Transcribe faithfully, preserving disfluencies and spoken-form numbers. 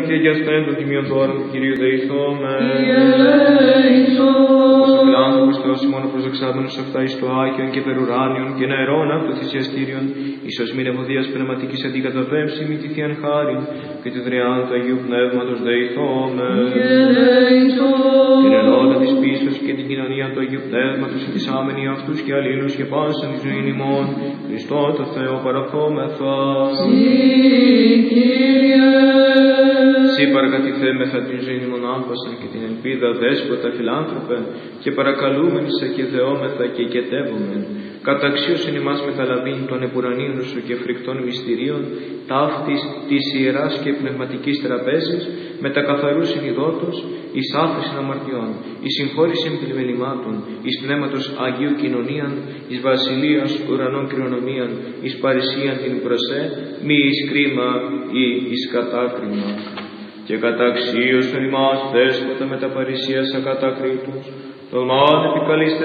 και για σπέντων τιμίων δώρων του Κυρίου δεηθόμεν. Ως ο φιλάνθρωπος Θεός ημών προσδεξάμενος αυτά εις το Άγιον και περουράνιον και νερών από το θυσιαστήριον, ίσως μην ευωδίας πνευματικής αντικαταπέμψη μη τη Θείαν χάριν και τη δριάν του Αγίου Πνεύματος δεηθόμεν. Την ενότητα της πίστος και την κοινωνία του Αγίου Πνεύματος ετισάμενοι αυτούς και αλλήλους και πάσαν εις ζωήν ημών, Χριστό το Θεό παραχόμεθα. Συ παρακατηθέμεθα την ζωήν ημών άπασαν και την ελπίδα δέσποτα φιλάνθρωπε και παρακαλούμεν σε και δεόμεθα και οικετεύομεν. Καταξίωσεν ημάς μεταλαβήν των επουρανίων σου και φρικτών μυστηρίων, ταύτης της ιεράς και πνευματικής τραπέζης, με τα καθαρού συνειδότος, εις άφεσιν αμαρτιών, εις συγχώρησιν πλημελημάτων, εις πνεύματος Αγίου κοινωνίαν, εις βασιλείας ουρανών κρυονομίαν, εις παρησίαν την προσέ, μη εις κρίμα ή εις κατάκριμα. Και καταξίωσον ημάς δέσποτα με τα παρησίας ακατακρίτους, τολμάν επικαλείστε